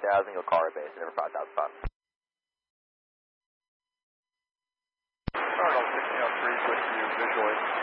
housing, Okara Base, Denver 5005. Cardinal 1603, with you visually.